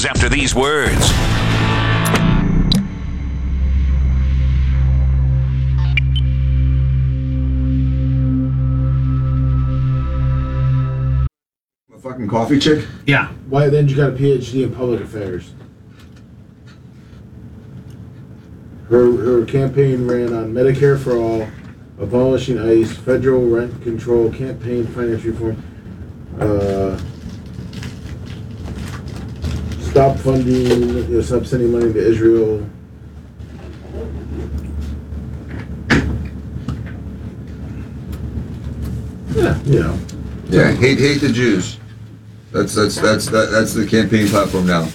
follows after these words. A fucking coffee chick? Yeah. Why then you got a PhD in public affairs? Her campaign ran on Medicare for all, abolishing ICE, federal rent control, campaign finance reform, stop funding, stop sending money to Israel. Yeah. Yeah, hate the Jews. That's the campaign platform now.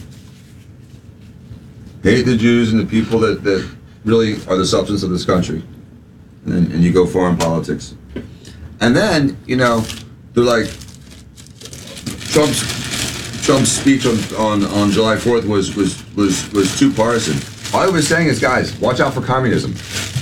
Hate the Jews and the people that really are the substance of this country. And you go foreign politics. And then, they're like, Trump's speech on July 4th was too partisan. All I was saying is, guys, watch out for communism.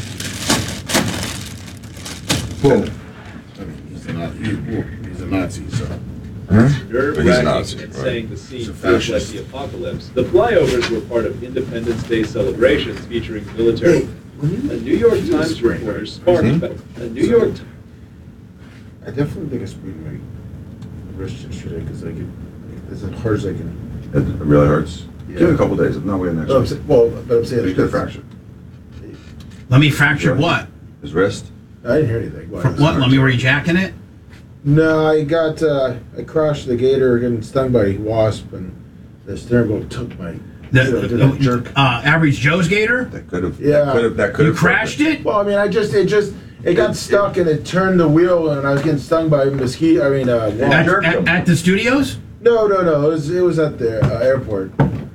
Boom. I mean, he's a Nazi, so. Nerve He's a wracking Nazi, and right. saying the scene He's a feels like fascist. the apocalypse. The flyovers were part of Independence Day celebrations featuring military. A New York Times reporter sparked a New York. I definitely think I sprained my wrist yesterday because I could, as hard as I can. It really hurts. Yeah. Give it a couple days. If not, wait next But I'm week. saying, but I'm saying You could have fractured Let me fracture what? his wrist. I didn't hear anything. Why? From what? Let me, were you jacking it? No, I got I crushed the gator, getting stung by a wasp, and the steering wheel took my. did that jerk. Average Joe's gator? That could have. Yeah. That could have. You crashed it? Well, I mean, it got stuck and it turned the wheel, and I was getting stung by a mosquito. I mean, wasp. At the studios? No. It was at the airport.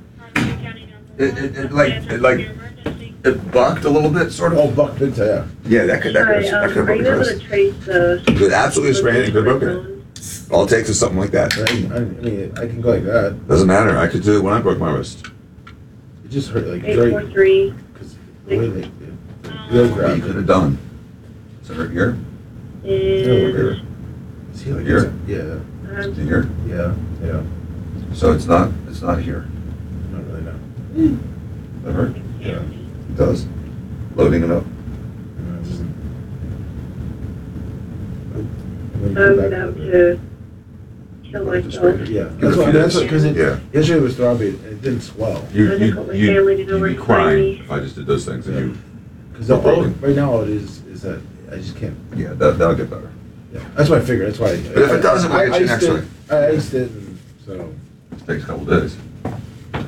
It bucked a little bit, sort of. Oh, Buck Big Toe. Yeah, that could have Are you broken the able wrist. to trace the? You could absolutely sprain it. You could have broken it. All it takes is something like that. I mean, I can go like that. Doesn't matter. I could do it when I broke my wrist. It just hurt like Eight four three. because the way they real What you grab. could have done. Is it hurt here? And Is he like Here? Yeah, Here? yeah. So it's not here. Not really no. That hurt? Yeah. It does. Loading it up. No, it doesn't. About to kill myself. Yeah, that's why. That's because it. Yeah. Yesterday was throbbing. It didn't swell. I just want my family to know where You'd be to find crying me. if I just did those things and you. Because No problem. right now it is that I just can't. Yeah, that'll get better. Yeah, that's what I figured. That's why. But if it doesn't, we'll get you I next iced it. time. I iced it, and so. It takes a couple days.